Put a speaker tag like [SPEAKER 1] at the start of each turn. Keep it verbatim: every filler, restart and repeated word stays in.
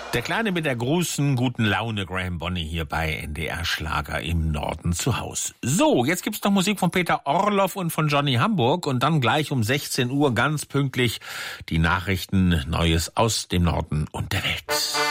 [SPEAKER 1] Der Kleine mit der großen guten Laune, Graham Bonny hier bei N D R Schlager im Norden zu Haus. So, jetzt gibt's noch Musik von Peter Orloff und von Johnny Hamburg und dann gleich um sechzehn Uhr ganz pünktlich die Nachrichten, Neues aus dem Norden und der Welt.